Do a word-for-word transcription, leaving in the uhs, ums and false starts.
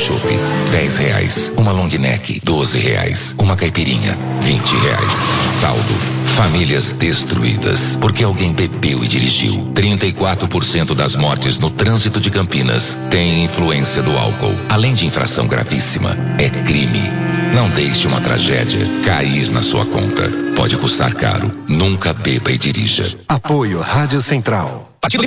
chopp, dez reais. Uma long neck, doze reais. Uma caipirinha, vinte reais. Saldo, famílias destruídas, porque alguém bebeu e dirigiu. trinta e quatro por cento das mortes no trânsito de Campinas têm influência do álcool. Além de infração gravíssima, é crime. Não deixe uma tragédia cair na sua conta. Pode custar caro. Nunca beba e dirija. Apoio Rádio Central. Partido